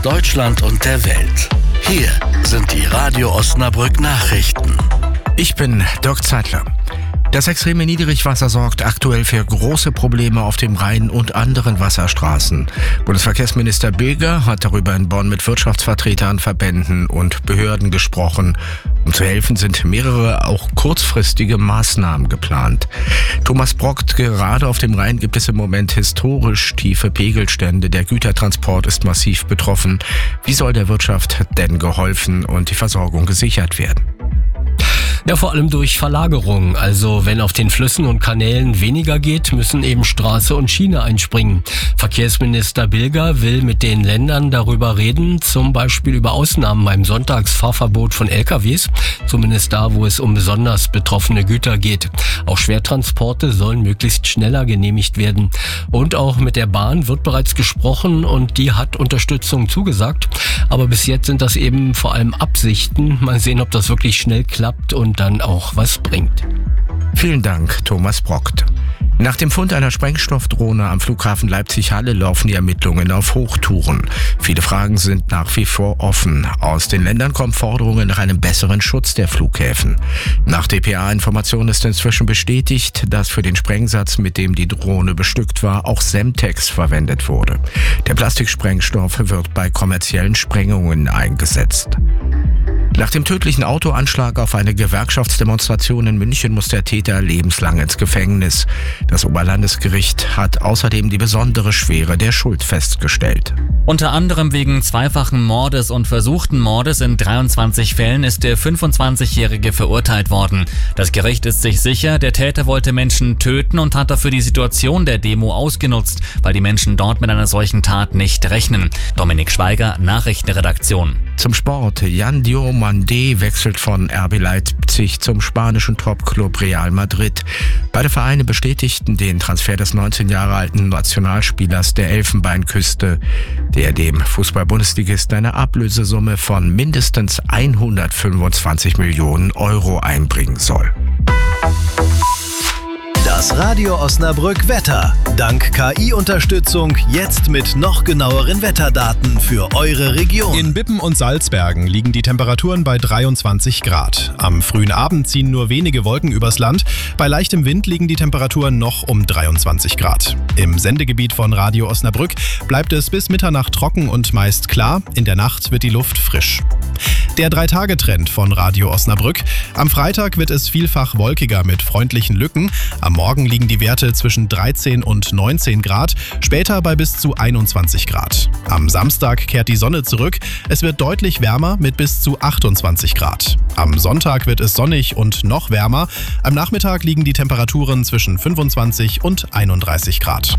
Deutschland und der Welt. Hier sind die Radio Osnabrück Nachrichten. Ich bin Dirk Zeitler. Das extreme Niedrigwasser sorgt aktuell für große Probleme auf dem Rhein und anderen Wasserstraßen. Bundesverkehrsminister Bilger hat darüber in Bonn mit Wirtschaftsvertretern, Verbänden und Behörden gesprochen. Um zu helfen, sind mehrere auch kurzfristige Maßnahmen geplant. Thomas Brockt: Gerade auf dem Rhein gibt es im Moment historisch tiefe Pegelstände. Der Gütertransport ist massiv betroffen. Wie soll der Wirtschaft denn geholfen und die Versorgung gesichert werden? Ja, vor allem durch Verlagerung. Also wenn auf den Flüssen und Kanälen weniger geht, müssen eben Straße und Schiene einspringen. Verkehrsminister Bilger will mit den Ländern darüber reden, zum Beispiel über Ausnahmen beim Sonntagsfahrverbot von LKWs, zumindest da, wo es um besonders betroffene Güter geht. Auch Schwertransporte sollen möglichst schneller genehmigt werden. Und auch mit der Bahn wird bereits gesprochen und die hat Unterstützung zugesagt. Aber bis jetzt sind das eben vor allem Absichten. Mal sehen, ob das wirklich schnell klappt und dann auch was bringt. Vielen Dank, Thomas Brockt. Nach dem Fund einer Sprengstoffdrohne am Flughafen Leipzig-Halle laufen die Ermittlungen auf Hochtouren. Viele Fragen sind nach wie vor offen. Aus den Ländern kommen Forderungen nach einem besseren Schutz der Flughäfen. Nach dpa-Informationen ist inzwischen bestätigt, dass für den Sprengsatz, mit dem die Drohne bestückt war, auch Semtex verwendet wurde. Der Plastiksprengstoff wird bei kommerziellen Sprengungen eingesetzt. Nach dem tödlichen Autoanschlag auf eine Gewerkschaftsdemonstration in München muss der Täter lebenslang ins Gefängnis. Das Oberlandesgericht hat außerdem die besondere Schwere der Schuld festgestellt. Unter anderem wegen zweifachen Mordes und versuchten Mordes in 23 Fällen ist der 25-Jährige verurteilt worden. Das Gericht ist sich sicher, der Täter wollte Menschen töten und hat dafür die Situation der Demo ausgenutzt, weil die Menschen dort mit einer solchen Tat nicht rechnen. Dominik Schweiger, Nachrichtenredaktion. Zum Sport. Yan Diomande wechselt von RB Leipzig zum spanischen Topclub Real Madrid. Beide Vereine bestätigten den Transfer des 19 Jahre alten Nationalspielers der Elfenbeinküste, der dem Fußball-Bundesligisten eine Ablösesumme von mindestens 125 Millionen Euro einbringen soll. Das Radio Osnabrück Wetter. Dank KI-Unterstützung jetzt mit noch genaueren Wetterdaten für eure Region. In Bippen und Salzbergen liegen die Temperaturen bei 23 Grad. Am frühen Abend ziehen nur wenige Wolken übers Land. Bei leichtem Wind liegen die Temperaturen noch um 23 Grad. Im Sendegebiet von Radio Osnabrück bleibt es bis Mitternacht trocken und meist klar. In der Nacht wird die Luft frisch. Der 3-Tage-Trend von Radio Osnabrück. Am Freitag wird es vielfach wolkiger mit freundlichen Lücken. Am Morgen liegen die Werte zwischen 13 und 19 Grad, später bei bis zu 21 Grad. Am Samstag kehrt die Sonne zurück. Es wird deutlich wärmer mit bis zu 28 Grad. Am Sonntag wird es sonnig und noch wärmer. Am Nachmittag liegen die Temperaturen zwischen 25 und 31 Grad.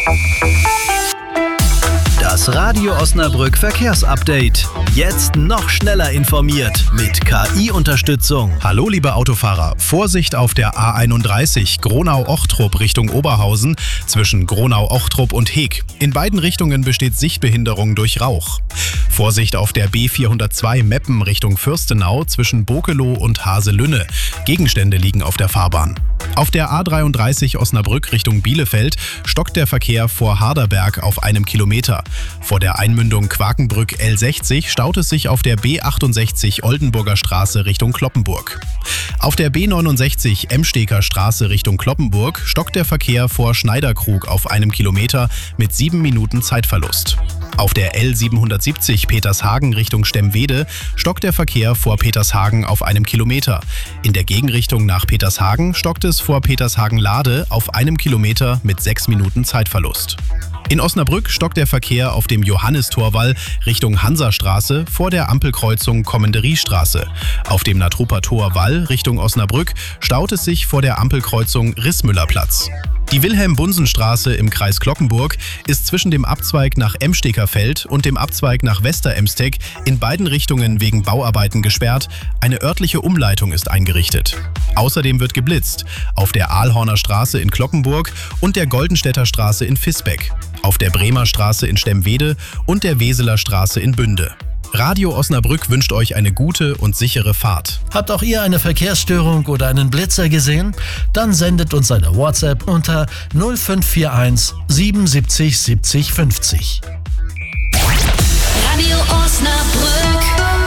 Das Radio Osnabrück Verkehrsupdate. Jetzt noch schneller informiert mit KI-Unterstützung. Hallo liebe Autofahrer, Vorsicht auf der A31 Gronau-Ochtrup Richtung Oberhausen zwischen Gronau-Ochtrup und Heeg. In beiden Richtungen besteht Sichtbehinderung durch Rauch. Vorsicht auf der B402 Meppen Richtung Fürstenau zwischen Bokeloh und Haselünne. Gegenstände liegen auf der Fahrbahn. Auf der A33 Osnabrück Richtung Bielefeld stockt der Verkehr vor Harderberg auf einem Kilometer. Vor der Einmündung Quakenbrück L60 staut es sich auf der B68 Oldenburger Straße Richtung Cloppenburg. Auf der B69 Emsteker Straße Richtung Cloppenburg stockt der Verkehr vor Schneiderkrug auf einem Kilometer mit 7 Minuten Zeitverlust. Auf der L770 Petershagen Richtung Stemwede stockt der Verkehr vor Petershagen auf einem Kilometer. In der Gegenrichtung nach Petershagen stockt es vor Petershagen-Lade auf einem Kilometer mit 6 Minuten Zeitverlust. In Osnabrück stockt der Verkehr auf dem Johannistorwall Richtung Hansastraße vor der Ampelkreuzung Kommanderiestraße. Auf dem Natruper Torwall Richtung Osnabrück staut es sich vor der Ampelkreuzung Rissmüllerplatz. Die Wilhelm-Bunsen-Straße im Kreis Glockenburg ist zwischen dem Abzweig nach Emstekerfeld und dem Abzweig nach Westeremsteg in beiden Richtungen wegen Bauarbeiten gesperrt. Eine örtliche Umleitung ist eingerichtet. Außerdem wird geblitzt auf der Aalhorner Straße in Glockenburg und der Goldenstädter Straße in Visbeck, auf der Bremer Straße in Stemwede und der Weseler Straße in Bünde. Radio Osnabrück wünscht euch eine gute und sichere Fahrt. Habt auch ihr eine Verkehrsstörung oder einen Blitzer gesehen? Dann sendet uns eine WhatsApp unter 0541 77 70 50. Radio Osnabrück.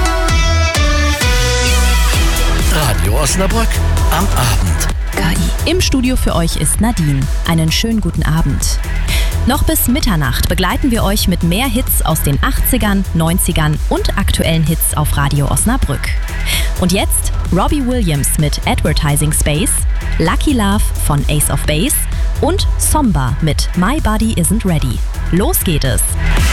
Radio Osnabrück am Abend. KI. Im Studio für euch ist Nadine. Einen schönen guten Abend. Noch bis Mitternacht begleiten wir euch mit mehr Hits aus den 80ern, 90ern und aktuellen Hits auf Radio Osnabrück. Und jetzt Robbie Williams mit Advertising Space, Lucky Love von Ace of Base und Somba mit My Body Isn't Ready. Los geht es!